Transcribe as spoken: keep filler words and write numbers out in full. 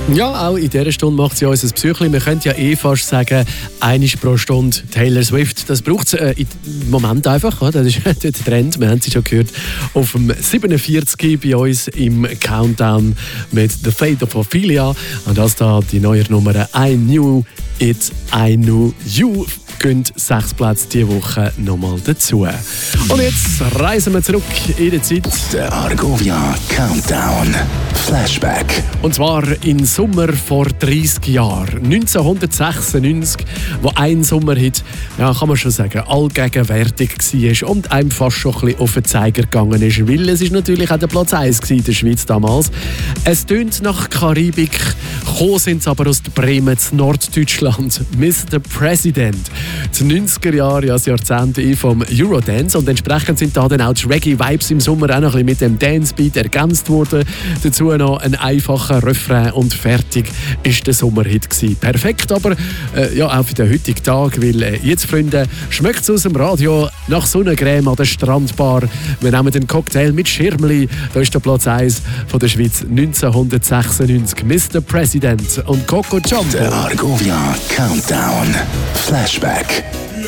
Ja, auch in dieser Stunde macht sie uns ein Psychli. Wir können ja eh fast sagen, einmal pro Stunde Taylor Swift. Das braucht es äh, im Moment einfach. Oder? Das ist der Trend. Wir haben sie schon gehört auf dem siebenundvierzig bei uns im Countdown mit The Fate of Ophelia. Und das da die neue Nummer I Knew It, I Knew You. Gehen sechs Plätze diese Woche nochmal dazu. Und jetzt reisen wir zurück in die Zeit. Der Argovia Countdown Flashback. Und zwar im Sommer vor dreißig Jahren, neunzehnhundertsechsundneunzig, wo ein Sommerhit, ja, kann man schon sagen, allgegenwärtig war und einem fast schon ein bisschen auf den Zeiger gegangen ist, weil es ist natürlich auch der Platz eins in der Schweiz damals. Es tönt nach Karibik, gekommen sind sie aber aus Bremen, zu Norddeutschland. Mister President. Die neunziger Jahre, ja, das Jahrzehnt vom Eurodance, und entsprechend sind da dann auch die Reggae-Vibes im Sommer auch noch ein bisschen mit dem Dancebeat ergänzt worden. Dazu noch ein einfacher Refrain und fertig ist der Sommerhit gewesen. Perfekt, aber äh, ja, auch für den heutigen Tag, weil äh, jetzt, Freunde, schmeckt es aus dem Radio nach Sonnencreme an der Strandbar. Wir nehmen den Cocktail mit Schirmli. Da ist der Platz eins von der Schweiz neunzehnhundertsechsundneunzig. Mister President und Coco Jumbo. Der Argovia Countdown Flashback.